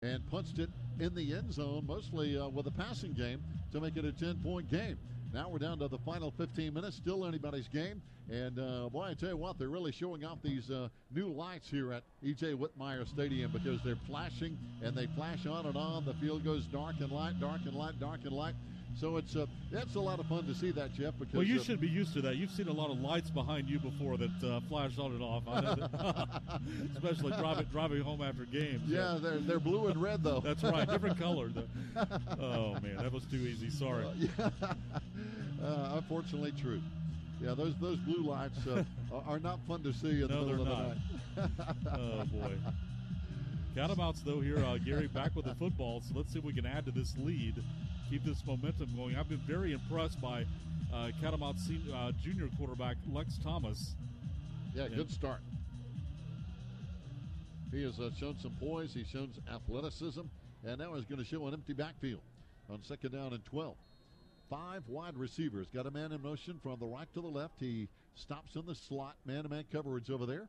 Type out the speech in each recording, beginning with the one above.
and punched it in the end zone, mostly with a passing game to make it a 10-point game. Now we're down to the final 15 minutes, still anybody's game. And boy, I tell you what, they're really showing off these new lights here at E.J. Whitmire Stadium because they're flashing and they flash on and on. The field goes dark and light, dark and light, dark and light. So it's a lot of fun to see that, Jeff. Because well, you should be used to that. You've seen a lot of lights behind you before that flash on and off. I know that. Especially driving home after games. Yeah, they're blue and red though. That's right, different color. Oh man, that was too easy. Sorry. Unfortunately, true. Yeah, those blue lights are not fun to see in the middle of the night. Oh boy. Catamounts though here, Gary back with the football. So let's see if we can add to this lead. Keep this momentum going. I've been very impressed by Catamounts junior quarterback Lex Thomas. Yeah, good start. He has shown some poise. He's shown some athleticism. And now he's going to show an empty backfield on 2nd down and 12. 5 wide receivers. Got a man in motion from the right to the left. He stops in the slot. Man-to-man coverage over there.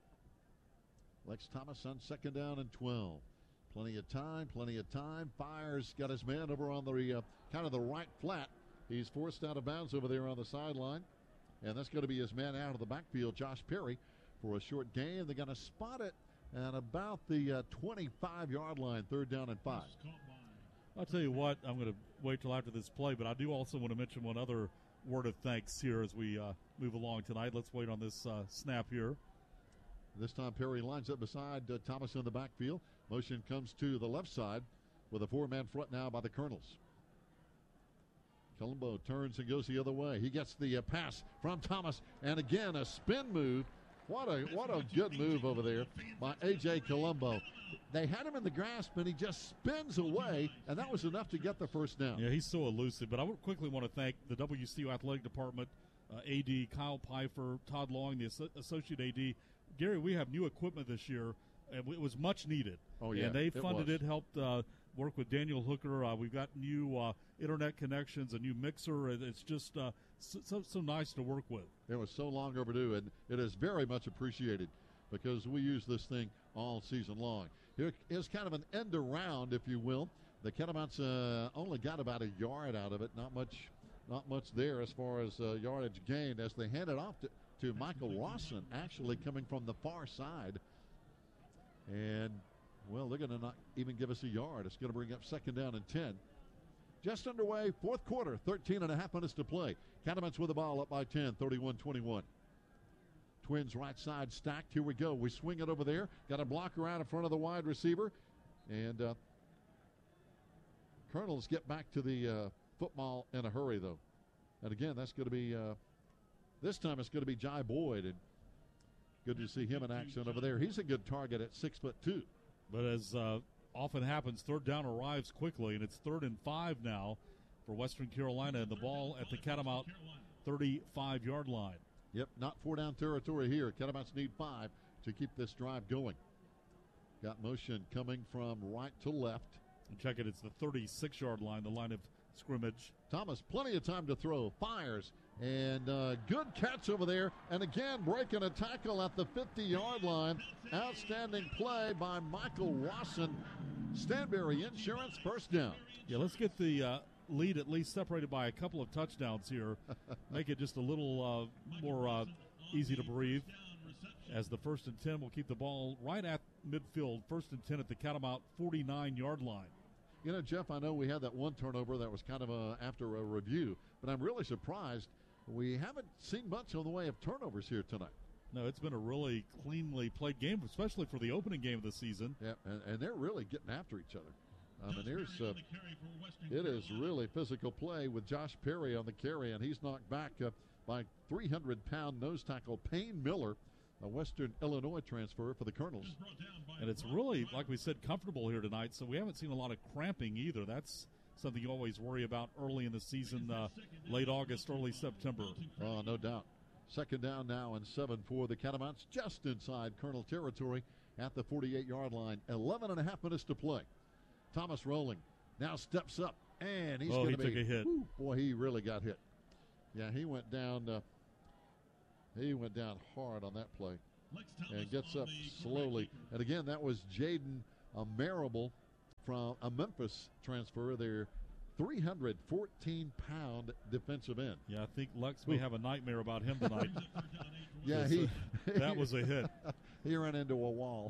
Lex Thomas on 2nd down and 12. Plenty of time. Fires, got his man over on the kind of the right flat. He's forced out of bounds over there on the sideline. And that's going to be his man out of the backfield, Josh Perry, for a short gain. They're going to spot it at about the 25-yard line, 3rd down and 5. I'll tell you what, I'm going to wait till after this play, but I do also want to mention one other word of thanks here as we move along tonight. Let's wait on this snap here. This time Perry lines up beside Thomas in the backfield. Motion comes to the left side with a 4-man front now by the Colonels. Colombo turns and goes the other way. He gets the pass from Thomas, and again a spin move. What a good move over there by A.J. Colombo. They had him in the grasp, and he just spins away, and that was enough to get the first down. Yeah, he's so elusive. But I would quickly want to thank the WCU Athletic Department, AD Kyle Pfeiffer, Todd Long, the Associate AD. Gary, we have new equipment this year, and it was much needed. Oh, yeah, and they funded it, helped work with Daniel Hooker. We've got new internet connections, a new mixer. It's just so nice to work with. It was so long overdue, and it is very much appreciated because we use this thing all season long. Here is kind of an end around, if you will. The Catamounts only got about a yard out of it, not much there as far as yardage gained as they hand it off to Michael Rawson, actually coming from the far side. And, well, they're going to not even give us a yard. It's going to bring up 2nd down and 10. Just underway, 4th quarter, 13 and a half minutes to play. Catamounts with the ball up by 10, 31-21. Twins right side stacked. Here we go. We swing it over there. Got a blocker out in front of the wide receiver. And Colonels get back to the football in a hurry, though. And again, that's going to be, this time it's going to be Jai Boyd. And good to see him in action over there. He's a good target at 6'2". But as often happens, 3rd down arrives quickly, and it's 3rd and 5 now for Western Carolina, and the ball at the Catamount 35-yard line. Yep, not 4-down territory here. Catamounts need 5 to keep this drive going. Got motion coming from right to left. And check it, it's the 36-yard line, the line of scrimmage. Thomas, plenty of time to throw, fires, and good catch over there. And again, breaking a tackle at the 50-yard line. Outstanding play by Michael Rawson. Stanberry Insurance, 1st down. Yeah, let's get the lead at least separated by a couple of touchdowns here. Make it just a little more easy to breathe. As the 1st and 10 will keep the ball right at midfield. 1st and 10 at the Catamount 49-yard line. You know, Jeff, I know we had that one turnover that was kind of after a review, but I'm really surprised we haven't seen much on the way of turnovers here tonight. No, it's been a really cleanly played game, especially for the opening game of the season. Yeah, and they're really getting after each other. I mean, it is really physical play with Josh Perry on the carry, and he's knocked back by 300-pound nose tackle Payne Miller, a Western Illinois transfer for the Colonels. And it's really, like we said, comfortable here tonight, so we haven't seen a lot of cramping either. That's something you always worry about early in the season, late August, early September. Oh, no doubt. 2nd down now and 7 for the Catamounts, just inside Colonel territory at the 48-yard line. 11 and a half minutes to play. Thomas rolling, now steps up, and he's going to took a hit. Whew, boy, he really got hit. Yeah, he went down. He went down hard on that play and gets up slowly. And again, that was Jaden Marable from a Memphis transfer, their 314-pound defensive end. Yeah, I think Lex may have a nightmare about him tonight. Yeah, that was a hit. He ran into a wall.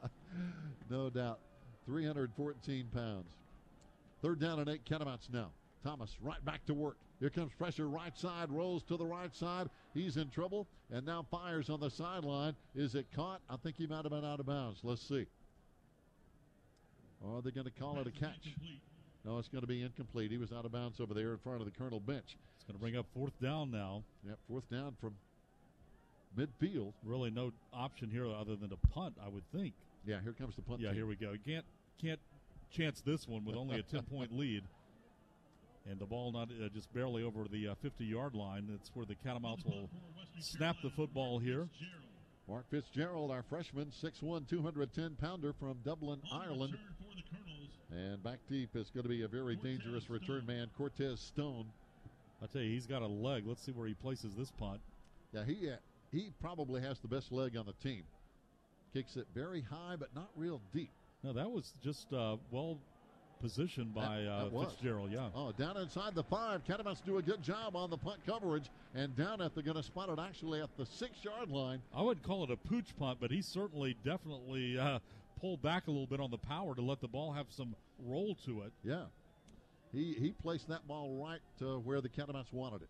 No doubt. 314 pounds. 3rd down and 8, Catamounts now. Thomas right back to work. Here comes pressure right side, rolls to the right side. He's in trouble and now fires on the sideline. Is it caught? I think he might have been out of bounds. Let's see. Or are they going to call it a catch? No, it's going to be incomplete. He was out of bounds over there in front of the Colonel bench. It's going to bring up 4th down now. Yep, 4th down from midfield. Really no option here other than to punt, I would think. Yeah, here comes the punt. Yeah, team. here we go. Can't chance this one with only a 10-point lead. And the ball not just barely over the 50-yard line. That's where the Catamounts will snap the football here. Mark Fitzgerald, our freshman, 6'1", 210-pounder from Dublin, Ireland. And back deep is going to be a very dangerous return man, Cortez Stone. I tell you, he's got a leg. Let's see where he places this punt. Yeah, he probably has the best leg on the team. Kicks it very high, but not real deep. No, that was just well positioned by Fitzgerald, yeah. Oh, down inside the 5. Catamounts do a good job on the punt coverage. And down at, they're going to spot it actually at the 6-yard line. I wouldn't call it a pooch punt, but he certainly definitely pulled back a little bit on the power to let the ball have some roll to it. Yeah. He placed that ball right where the Catamounts wanted it.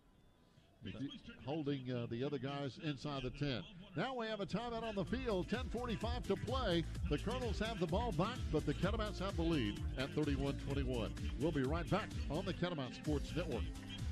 Holding the other guys inside the 10. Now we have a timeout on the field. 10:45 to play. The Colonels have the ball back, but the Catamounts have the lead at 31-21. We'll be right back on the Catamount Sports Network.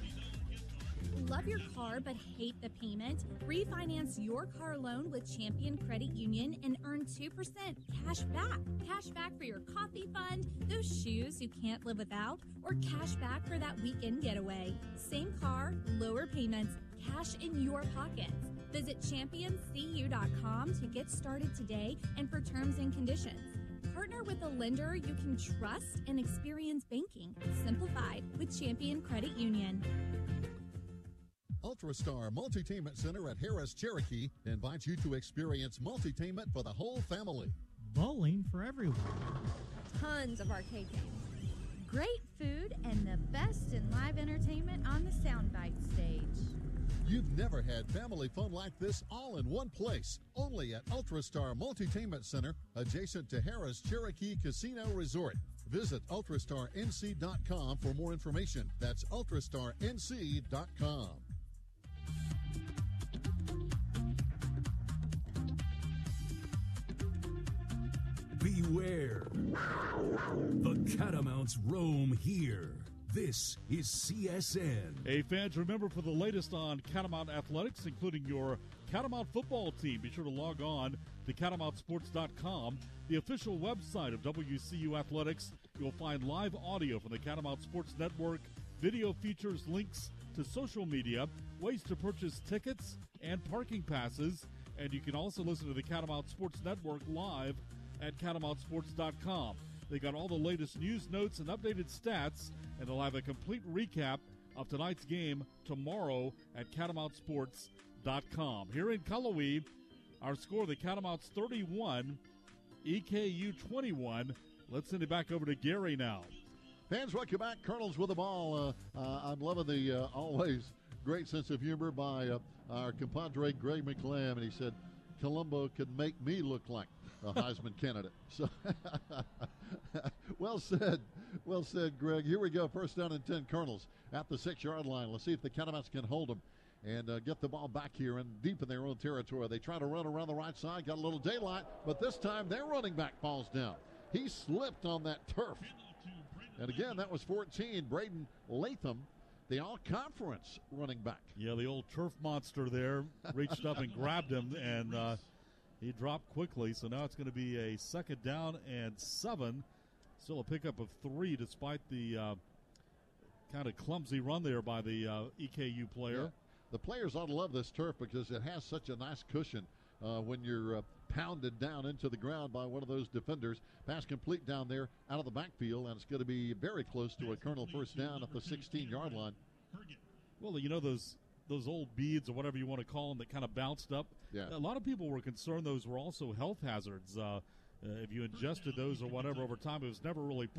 Love your car but hate the payment? Refinance your car loan with Champion Credit Union and earn 2% cash back. Cash back for your coffee fund, those shoes you can't live without, or cash back for that weekend getaway. Same car, lower payments, cash in your pockets. Visit championcu.com to get started today and for terms and conditions. Partner with a lender you can trust and experience banking. Simplified with Champion Credit Union. UltraStar Multitainment Center at Harris Cherokee invites you to experience multitainment for the whole family. Bowling for everyone. Tons of arcade games. Great food and the best in live entertainment on the Soundbite stage. You've never had family fun like this all in one place. Only at UltraStar Multitainment Center, adjacent to Harris Cherokee Casino Resort. Visit ultrastarnc.com for more information. That's ultrastarnc.com. Beware. The Catamounts roam here. This is CSN. Hey, fans, remember for the latest on Catamount athletics, including your Catamount football team, be sure to log on to CatamountSports.com, the official website of WCU Athletics. You'll find live audio from the Catamount Sports Network, video features, links to social media, ways to purchase tickets and parking passes, and you can also listen to the Catamount Sports Network live at CatamountSports.com. They got all the latest news, notes, and updated stats, and they'll have a complete recap of tonight's game tomorrow at CatamountSports.com. Here in Cullowhee, our score, the Catamounts 31, EKU 21. Let's send it back over to Gary now. Fans, welcome back. Colonels with the ball. I'm loving the always great sense of humor by our compadre Greg McLam, and he said, Colombo could make me look like a Heisman candidate. So, well said, Greg. Here we go. 1st down and 10, Colonels at the 6-yard line. Let's see if the Catamounts can hold them and get the ball back here and deep in their own territory. They try to run around the right side, got a little daylight, but this time their running back falls down. He slipped on that turf. And again, that was 14, Braden Latham, the all-conference running back. Yeah, the old turf monster there reached up and grabbed him, and he dropped quickly. So now it's going to be a 2nd down and 7. Still a pickup of 3 despite the kind of clumsy run there by the EKU player. Yeah. The players ought to love this turf because it has such a nice cushion when you're pounded down into the ground by one of those defenders. Pass complete down there out of the backfield, and it's going to be very close to a Colonel 1st down at the 16-yard line. Well, you know those old beads or whatever you want to call them that kind of bounced up? Yeah. A lot of people were concerned those were also health hazards. If you ingested those or whatever over time, it was never really